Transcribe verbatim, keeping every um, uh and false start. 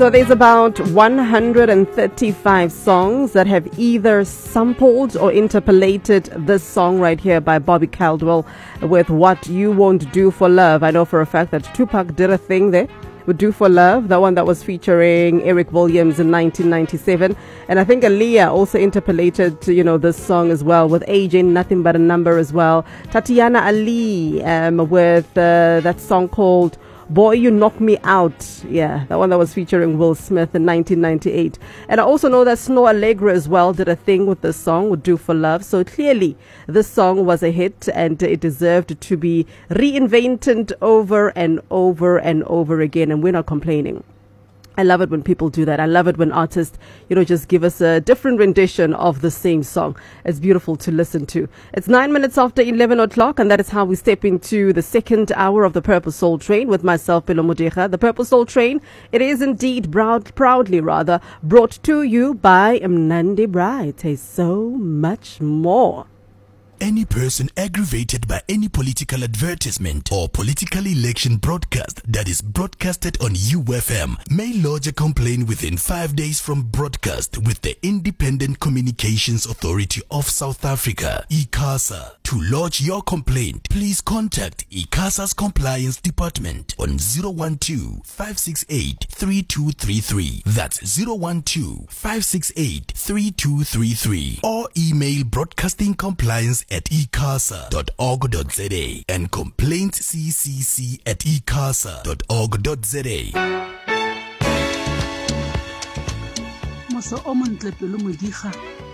So there's about one hundred thirty-five songs that have either sampled or interpolated this song right here by Bobby Caldwell with What You Won't Do for Love. I know for a fact that Tupac did a thing there with Do For Love, the one that was featuring Eric Williams in nineteen ninety-seven. And I think Aaliyah also interpolated, you know, this song as well with A J Nothing But a Number as well. Tatiana Ali um, with uh, that song called Boy, You Knock Me Out. Yeah, that one that was featuring Will Smith in nineteen ninety-eight. And I also know that Snow Allegra as well did a thing with this song, with Do For Love. So clearly, this song was a hit and it deserved to be reinvented over and over and over again. And we're not complaining. I love it when people do that. I love it when artists, you know, just give us a different rendition of the same song. It's beautiful to listen to. It's nine minutes after eleven o'clock, and that is how we step into the second hour of the Purple Soul Train with myself, Pelo Modeja. The Purple Soul Train, it is indeed proud, proudly rather, brought to you by Mnandi Braai. Tastes so much more. Any person aggravated by any political advertisement or political election broadcast that is broadcasted on U F M may lodge a complaint within five days from broadcast with the Independent Communications Authority of South Africa, ICASA. To lodge your complaint, please contact ICASA's Compliance Department on zero one two, five six eight, three two three three. That's zero one two, five six eight, three two three three. Or email broadcasting compliance at icasa dot org dot za and complaintsccc at icasa dot org dot za. Moso o montle Pelo Modeja